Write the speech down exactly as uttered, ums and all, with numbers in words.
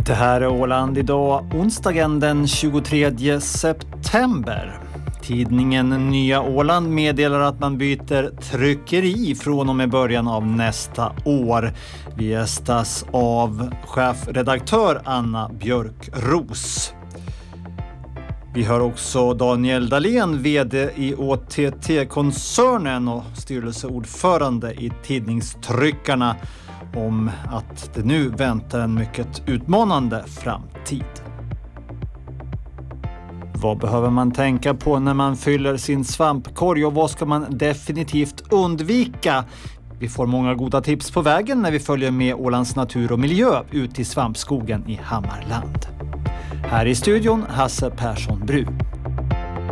Det här är Åland idag, onsdagen den tjugotredje september. Tidningen Nya Åland meddelar att man byter tryckeri från och med början av nästa år. Vi gästas av chefredaktör Anna Björkros. Vi hör också Daniel Dahlén, vd i Å T T-koncernen och styrelseordförande i Tidningstryckarna, om att det nu väntar en mycket utmanande framtid. Vad behöver man tänka på när man fyller sin svampkorg och vad ska man definitivt undvika? Vi får många goda tips på vägen när vi följer med Ålands natur och miljö ut i svampskogen i Hammarland. Här i studion Hasse Persson Bru.